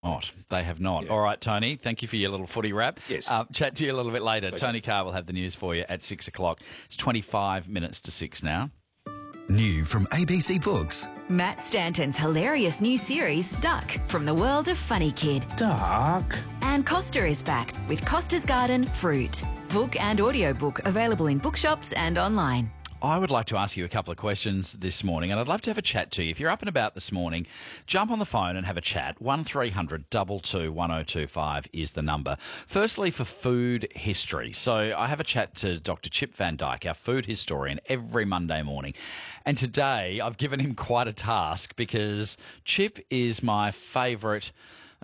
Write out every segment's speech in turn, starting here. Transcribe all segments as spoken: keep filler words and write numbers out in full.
not. They have not. Yeah. All right, Tony, thank you for your little footy wrap. Yes. Uh, chat to you a little bit later. Okay. Tony Carr will have the news for you at six o'clock. It's twenty-five minutes to six now. New from A B C Books. Matt Stanton's hilarious new series, Duck, from the world of Funny Kid. Duck. And Costa is back with Costa's Garden Fruit. Book and audiobook available in bookshops and online. I would like to ask you a couple of questions this morning, and I'd love to have a chat to you. If you're up and about this morning, jump on the phone and have a chat. one three hundred two two one oh two five is the number. Firstly, for food history. So I have a chat to Doctor Chip Van Dyke, our food historian, every Monday morning. And today I've given him quite a task because Chip is my favourite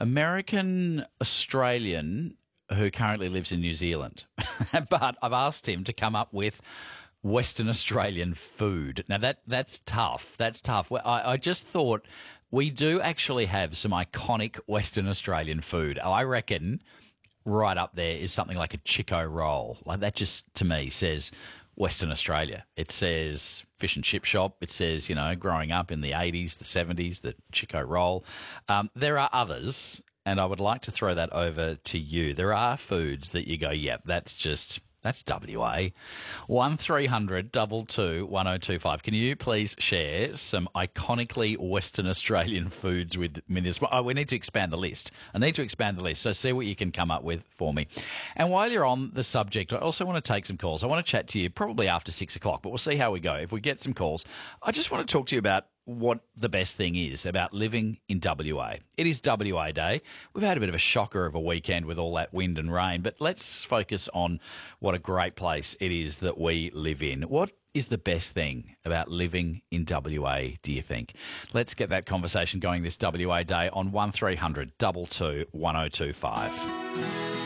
American Australian who currently lives in New Zealand. But I've asked him to come up with Western Australian food. Now, that that's tough. That's tough. Well, I, I just thought we do actually have some iconic Western Australian food. I reckon right up there is something like a Chico roll. Like that just, to me, says Western Australia. It says fish and chip shop. It says, you know, growing up in the eighties, the seventies, the Chico roll. Um, there are others, and I would like to throw that over to you. There are foods that you go, yep, that's just... That's W A. one three hundred two two one oh two five. Can you please share some iconically Western Australian foods with me this morning? Oh, we need to expand the list. I need to expand the list. So see what you can come up with for me. And while you're on the subject, I also want to take some calls. I want to chat to you probably after six o'clock, but we'll see how we go. If we get some calls, I just want to talk to you about what the best thing is about living in W A. It is W A Day. We've had a bit of a shocker of a weekend with all that wind and rain, but let's focus on what a great place it is that we live in. What is the best thing about living in W A, do you think? Let's get that conversation going this W A Day on one three hundred two two one oh two five.